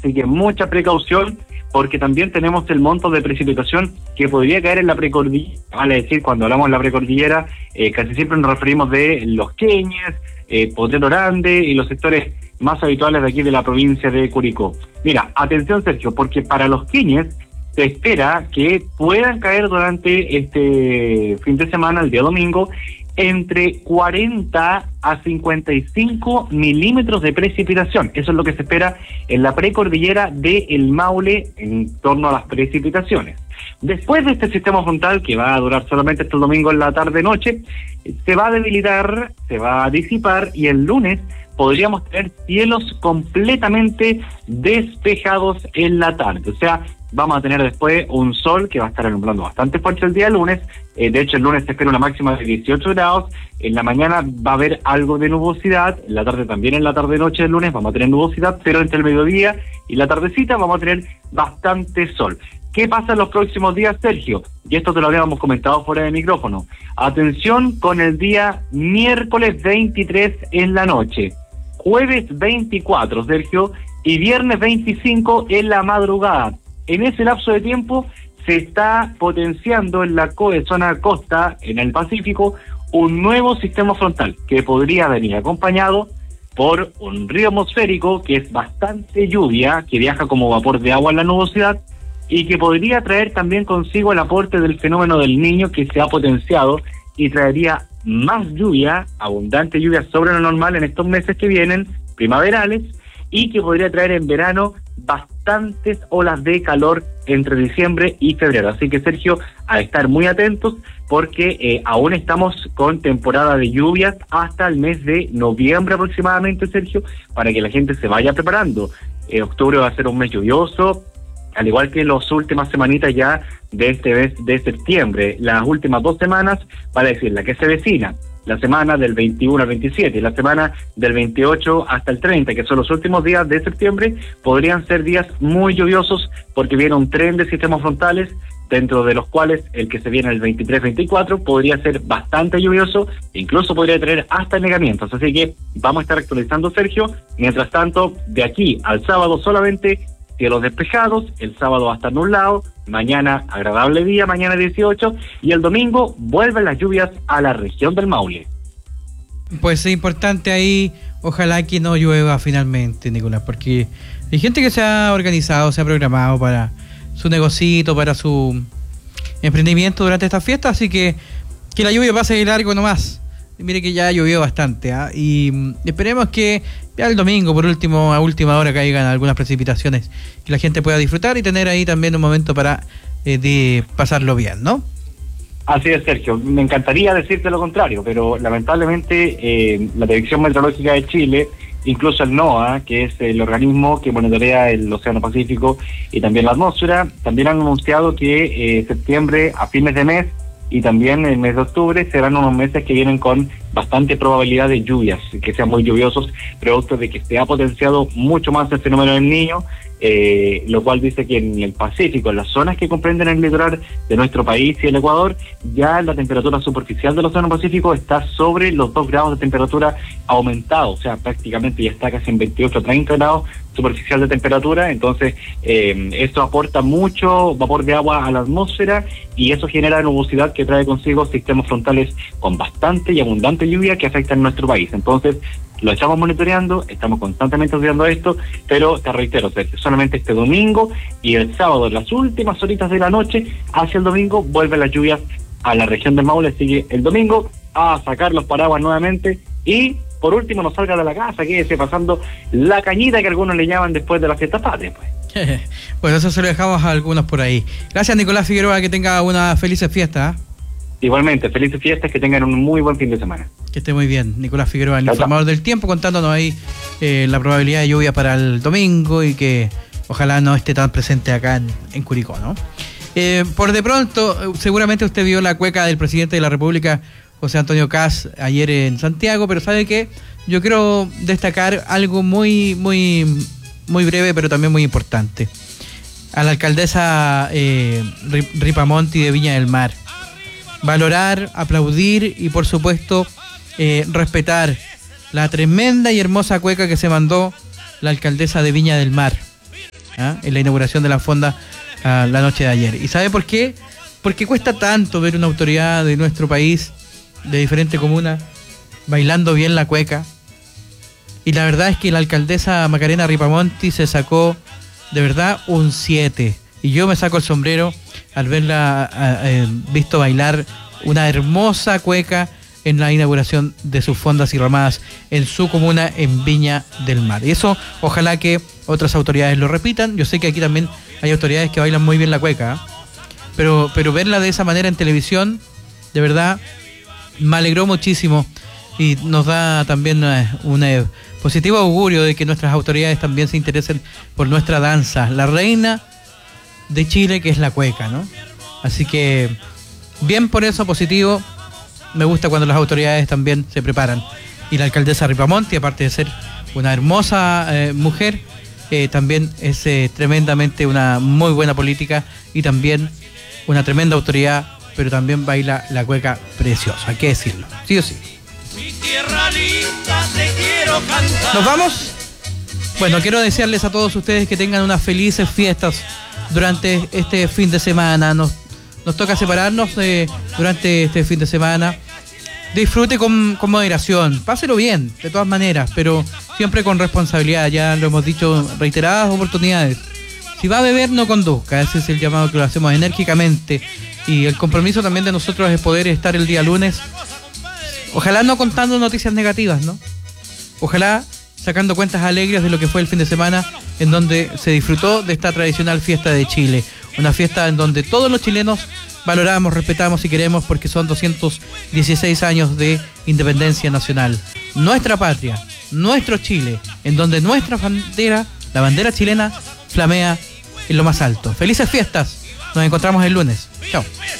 Así que mucha precaución, porque también tenemos el monto de precipitación que podría caer en la precordillera. Vale decir, cuando hablamos de la precordillera, casi siempre nos referimos de Los Queñes, Potrero Grande y los sectores más habituales de aquí de la provincia de Curicó. Mira, atención Sergio, porque para Los Queñes se espera que puedan caer durante este fin de semana, el día domingo, entre 40 a 55 milímetros de precipitación. Eso es lo que se espera en la precordillera de El Maule en torno a las precipitaciones. Después de este sistema frontal, que va a durar solamente hasta el domingo en la tarde-noche, se va a debilitar, se va a disipar, y el lunes podríamos tener cielos completamente despejados en la tarde. O sea, vamos a tener después un sol que va a estar alumbrando bastante fuerte el día lunes. De hecho, el lunes se espera una máxima de 18 grados. En la mañana va a haber algo de nubosidad. En la tarde también, en la tarde-noche del lunes vamos a tener nubosidad, pero entre el mediodía y la tardecita vamos a tener bastante sol. ¿Qué pasa en los próximos días, Sergio? Y esto te lo habíamos comentado fuera de micrófono. Atención con el día miércoles 23 en la noche, jueves 24, Sergio, y viernes 25 en la madrugada. En ese lapso de tiempo se está potenciando en la zona costa, en el Pacífico, un nuevo sistema frontal que podría venir acompañado por un río atmosférico que es bastante lluvia, que viaja como vapor de agua en la nubosidad, y que podría traer también consigo el aporte del fenómeno del Niño, que se ha potenciado y traería más lluvia, abundante lluvia sobre lo normal en estos meses que vienen, primaverales, y que podría traer en verano bastantes olas de calor entre diciembre y febrero. Así que, Sergio, a estar muy atentos, porque aún estamos con temporada de lluvias hasta el mes de noviembre aproximadamente, Sergio, para que la gente se vaya preparando. Octubre va a ser un mes lluvioso, al igual que las últimas semanitas ya de este mes de septiembre. Las últimas 2 semanas, para decir, la que se vecina, la semana del 21 al 27 y la semana del 28 hasta el 30, que son los últimos días de septiembre, podrían ser días muy lluviosos, porque viene un tren de sistemas frontales, dentro de los cuales el que se viene el 23-24 podría ser bastante lluvioso, incluso podría tener hasta negamientos. Así que vamos a estar actualizando, Sergio. Mientras tanto, de aquí al sábado solamente cielos despejados, el sábado va a estar nublado, mañana agradable día, mañana 18, y el domingo vuelven las lluvias a la región del Maule. Pues es importante ahí, ojalá que no llueva finalmente, Nicolás, porque hay gente que se ha organizado, se ha programado para su negocito, para su emprendimiento durante esta fiesta, así que la lluvia pase de largo nomás. Mire que ya llovió bastante, y esperemos que ya el domingo, por último, a última hora, caigan algunas precipitaciones, que la gente pueda disfrutar y tener ahí también un momento para de pasarlo bien, ¿no? Así es, Sergio. Me encantaría decirte lo contrario, pero lamentablemente la Dirección Meteorológica de Chile, incluso el NOAA, que es el organismo que monitorea el Océano Pacífico y también la atmósfera, también han anunciado que septiembre, a fines de mes, y también el mes de octubre serán unos meses que vienen con bastante probabilidad de lluvias, que sean muy lluviosos, producto de que se ha potenciado mucho más el fenómeno del Niño, lo cual dice que en el Pacífico, en las zonas que comprenden el litoral de nuestro país y el Ecuador, ya la temperatura superficial del Océano Pacífico está sobre los 2 grados de temperatura aumentado, o sea, prácticamente ya está casi en 28-30 grados superficial de temperatura. Entonces esto aporta mucho vapor de agua a la atmósfera, y eso genera nubosidad que trae consigo sistemas frontales con bastante y abundante lluvia que afectan nuestro país. Entonces lo estamos monitoreando, estamos constantemente estudiando esto, pero te reitero, Sergio, solamente este domingo y el sábado, en las últimas horitas de la noche hacia el domingo, vuelven las lluvias a la región del Maule. Así que el domingo a sacar los paraguas nuevamente, y por último no salga de la casa, quédese pasando la cañita, que algunos le llaman después de la fiesta patria, pues. Bueno, eso se lo dejamos a algunos por ahí. Gracias, Nicolás Figueroa, que tenga una feliz fiesta. Igualmente, felices fiestas, que tengan un muy buen fin de semana. Que esté muy bien. Nicolás Figueroa, el informador del tiempo, contándonos ahí la probabilidad de lluvia para el domingo, y que ojalá no esté tan presente acá en Curicó, ¿no? Por de pronto, seguramente usted vio la cueca del presidente de la República, José Antonio Kast, ayer en Santiago, pero ¿sabe qué? Yo quiero destacar algo muy, muy, muy breve, pero también muy importante. A la alcaldesa Ripamonti de Viña del Mar. Valorar, aplaudir y, por supuesto, respetar la tremenda y hermosa cueca que se mandó la alcaldesa de Viña del Mar. en la inauguración de la fonda la noche de ayer. ¿Y sabe por qué? Porque cuesta tanto ver una autoridad de nuestro país, de diferente comuna, bailando bien la cueca. Y la verdad es que la alcaldesa Macarena Ripamonti se sacó de verdad un 7. Y yo me saco el sombrero al verla visto bailar una hermosa cueca en la inauguración de sus fondas y ramadas en su comuna en Viña del Mar. Y eso ojalá que otras autoridades lo repitan. Yo sé que aquí también hay autoridades que bailan muy bien la cueca, pero verla de esa manera en televisión, de verdad, me alegró muchísimo y nos da también un positivo augurio de que nuestras autoridades también se interesen por nuestra danza, la reina de Chile, que es la cueca, ¿no? Así que bien por eso, positivo. Me gusta cuando las autoridades también se preparan. Y la alcaldesa Ripamonti, aparte de ser una hermosa mujer, también es tremendamente una muy buena política y también una tremenda autoridad, pero también baila la cueca preciosa, hay que decirlo, sí o sí. Mi tierra linda, te quiero cantar. ¿Nos vamos? Bueno, quiero desearles a todos ustedes que tengan unas felices fiestas durante este fin de semana. Nos toca separarnos durante este fin de semana. Disfrute con moderación, páselo bien, de todas maneras, pero siempre con responsabilidad, ya lo hemos dicho en reiteradas oportunidades. Si va a beber, no conduzca, ese es el llamado que lo hacemos enérgicamente. Y el compromiso también de nosotros es poder estar el día lunes, ojalá no contando noticias negativas, ¿no? Ojalá sacando cuentas alegres de lo que fue el fin de semana, en donde se disfrutó de esta tradicional fiesta de Chile. Una fiesta en donde todos los chilenos valoramos, respetamos y queremos, porque son 216 años de independencia nacional. Nuestra patria, nuestro Chile, en donde nuestra bandera, la bandera chilena, flamea en lo más alto. Felices fiestas, nos encontramos el lunes. Chao.